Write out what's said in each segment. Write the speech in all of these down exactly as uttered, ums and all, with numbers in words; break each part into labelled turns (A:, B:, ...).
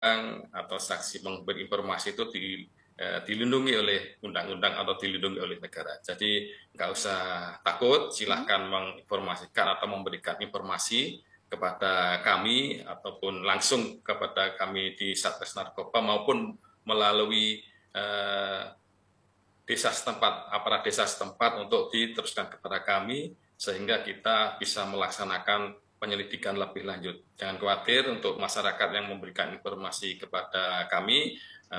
A: atau saksi memberi informasi itu di, eh, dilindungi oleh undang-undang atau dilindungi oleh negara. Jadi nggak usah takut, silahkan menginformasikan atau memberikan informasi kepada kami ataupun langsung kepada kami di Satgas Narkoba maupun melalui eh, desa setempat, aparat desa setempat untuk diteruskan kepada kami sehingga kita bisa melaksanakan penyelidikan lebih lanjut. Jangan khawatir untuk masyarakat yang memberikan informasi kepada kami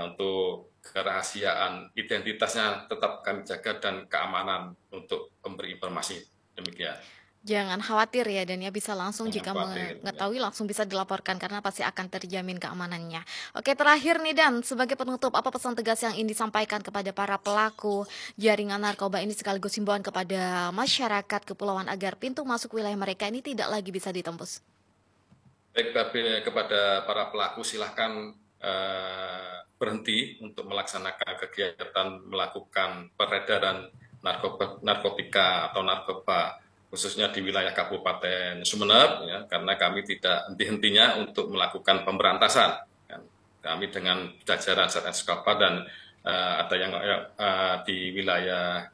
A: untuk kerahasiaan identitasnya tetap kami jaga dan keamanan untuk pemberi informasi. Demikian.
B: Jangan khawatir ya, dan ya bisa langsung
A: Jangan
B: jika
A: khawatir. Ya.
B: mengetahui langsung bisa dilaporkan karena pasti akan terjamin keamanannya. Oke, terakhir nih Dan, sebagai penutup apa pesan tegas yang ingin disampaikan kepada para pelaku jaringan narkoba ini sekaligus himbauan kepada masyarakat kepulauan agar pintu masuk wilayah mereka ini tidak lagi bisa ditembus?
A: Baik, tapi kepada para pelaku silahkan eh, berhenti untuk melaksanakan kegiatan melakukan peredaran narkoba, narkotika atau narkoba khususnya di wilayah Kabupaten Sumeneb, ya, karena kami tidak henti-hentinya untuk melakukan pemberantasan. Kan. Kami dengan jajaran Satgas Narkoba dan uh, ada yang uh, di wilayah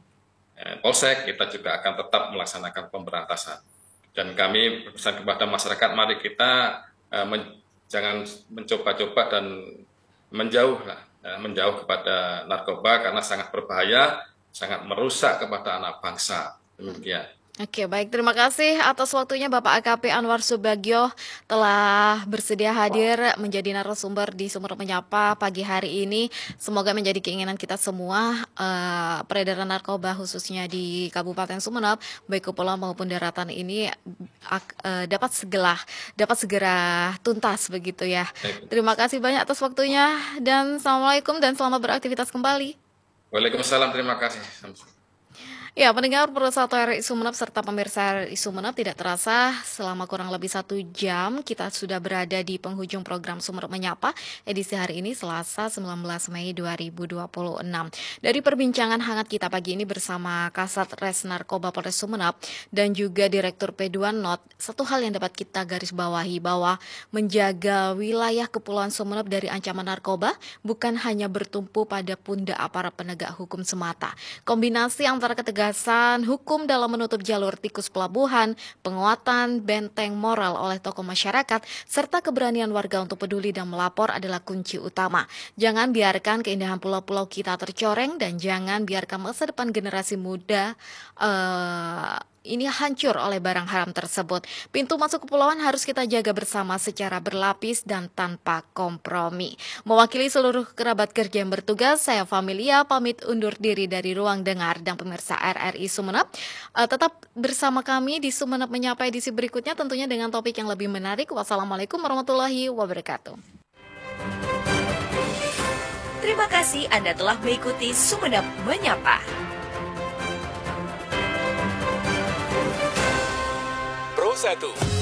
A: uh, Polsek, kita juga akan tetap melaksanakan pemberantasan. Dan kami berpesan kepada masyarakat, mari kita uh, men jangan mencoba-coba dan menjauh lah, uh, menjauh kepada narkoba karena sangat berbahaya, sangat merusak kepada anak bangsa. Demikian.
B: Oke, baik. Terima kasih atas waktunya Bapak A K P Anwar Subagio telah bersedia hadir menjadi narasumber di Sumeneb Menyapa pagi hari ini. Semoga menjadi keinginan kita semua uh, peredaran narkoba khususnya di Kabupaten Sumeneb, baik kepulauan maupun daratan ini uh, dapat segera dapat segera tuntas begitu ya. Terima kasih banyak atas waktunya dan Assalamualaikum dan selamat beraktivitas kembali.
A: Waalaikumsalam, terima kasih.
B: Ya, pendengar Perusahaan R I Sumeneb serta pemirsa R I Sumeneb, tidak terasa selama kurang lebih satu jam kita sudah berada di penghujung program Sumeneb Menyapa edisi hari ini Selasa sembilan belas Mei dua ribu dua puluh enam. Dari perbincangan hangat kita pagi ini bersama Kasat Res Narkoba Polres Sumeneb dan juga Direktur P dua Not, satu hal yang dapat kita garis bawahi bahwa menjaga wilayah Kepulauan Sumeneb dari ancaman narkoba bukan hanya bertumpu pada pundak aparat penegak hukum semata. Kombinasi antara ketegasan hukum dalam menutup jalur tikus pelabuhan, penguatan benteng moral oleh tokoh masyarakat, serta keberanian warga untuk peduli dan melapor adalah kunci utama. Jangan biarkan keindahan pulau-pulau kita tercoreng dan jangan biarkan masa depan generasi muda uh, ini hancur oleh barang haram tersebut. Pintu masuk kepulauan harus kita jaga bersama secara berlapis dan tanpa kompromi. Mewakili seluruh kerabat kerja yang bertugas, saya Familia pamit undur diri dari ruang dengar dan pemirsa R R I Sumeneb. Uh, tetap bersama kami di Sumeneb Menyapa edisi berikutnya tentunya dengan topik yang lebih menarik. Wassalamualaikum warahmatullahi wabarakatuh.
C: Terima kasih Anda telah mengikuti Sumeneb Menyapa.
D: Pro satu